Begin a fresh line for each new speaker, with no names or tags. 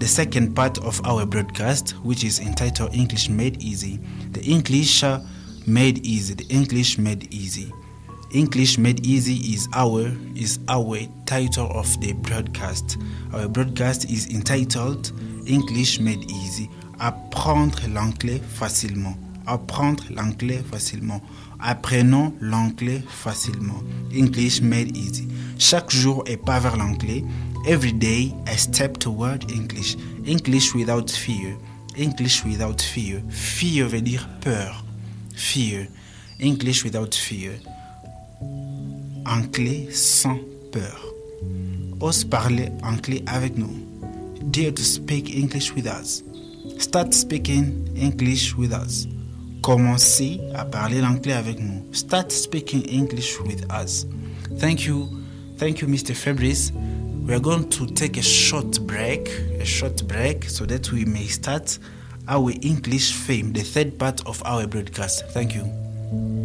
the second part of our broadcast, which is entitled English Made Easy. The English Made Easy. The English Made Easy. English Made Easy is our title of the broadcast. Our broadcast is entitled English Made Easy. Apprendre l'anglais facilement. Apprendre l'anglais facilement. Apprenons l'anglais facilement. English Made Easy. Chaque jour est pas vers l'anglais. Every day a step toward English. English without fear. English without fear. Fear veut dire peur. Fear. English without fear. Anglais sans peur. Ose parler anglais avec nous. Dare to speak English with us. Start speaking English with us. Commencez à parler l'anglais avec nous. Start speaking English with us. Thank you, Mr. Fabrice. We are going to take a short break, so that we may start our English theme, the third part of our broadcast. Thank you.